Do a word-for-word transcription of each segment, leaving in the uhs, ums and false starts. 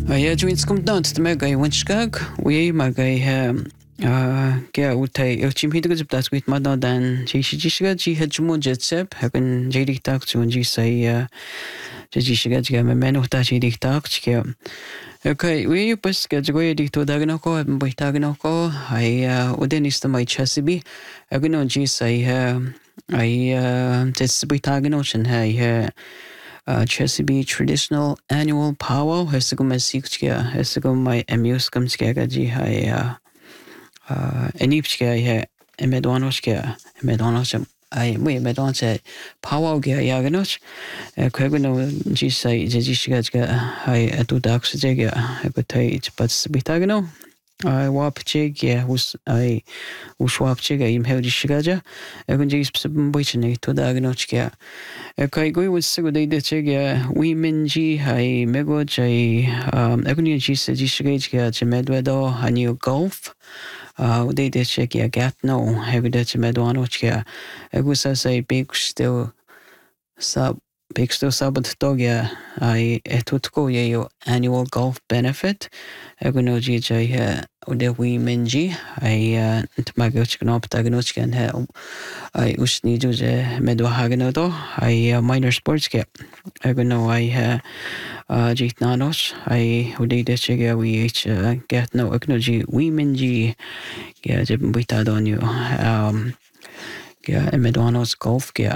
Ja dwyn skomdant te mega winskag we maga ge utai eu hidga zbtas wit madan dan jishiga ji hajmu jetsep hakan jedig tak tun ji sai jishiga ga meno ta jedig tak ke okay we pas ga go jedig to dagno ko bai tagno ko ai uden ist mai chasibi agno ji sai ai tes bai tagno chen hai Uh, Chesapeake traditional annual powwow hesagum esikchia hesagum my amuscum skagaji hai uh enipchia he emedwanochia emedwanocham ai mu emedwanche powwow ge yaganoch kwegno ji sai jejishigachga hai atu daxjega egotai pats bitagno I wapchig yeah was I uswapchig im hewdi shigaja egun jis boichne to dagnochkia kai goi was sigo de chig we minji hai mego jai um egun jis jishigajga chemedwedo hanyu golf uh de de chig ya gat no hewde chemedwanochkia egus say big still sub big still sabat dogya I etutko yo annual golf benefit egun ji jai Ode we minji I tmagoch knop tagnochkan he I usni juje medwa hagnodo I minor sports ke egono I jit nanos I ode de chega we each get no eknoji we minji ge je buitadon yo um ge medwanos golf ge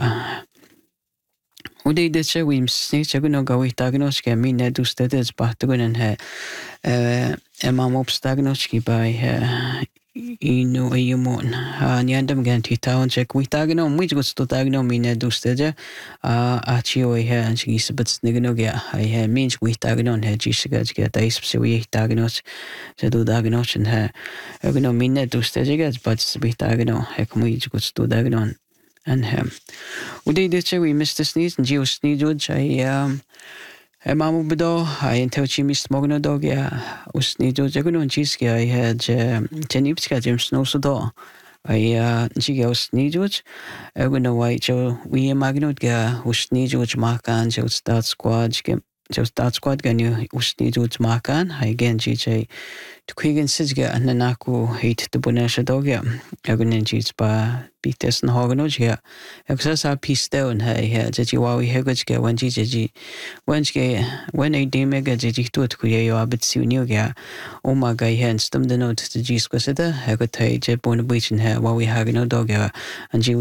Ode de che we snitch egono go itagnos ke mine dustedes bahtugunen he Emam obstagnochki by inu ayumon nyandam ganti town check we tagno which goes to tagno mine dusteja achio he and she but nignogia I means we tagnon he jisiga get ice so we tagnos to do dagnoch and he egno mine dusteja but we tagno he which goes to dagnon and him we did we missed the sneeze and geo sneeze I um Mamu bedo I until chi mis mogno dog ya usni jo jaguno chiski I had tenipska james no so I jiga usni joj eguno wai jo we magnot ga usni joj makan jo start squad jo start squad ga new usni joj makan I again jj to quigen sisga nanaku hate the bonasha dog ya egunen jits ba bites na hogno ja exasa piece down hey jaji wawi hegajga when jiji when ge when a demega jiji to to yo abit sunyo ga o maga hen stum the note to jis kwasada hegatai je bon bichin he wawi hagno dog ya and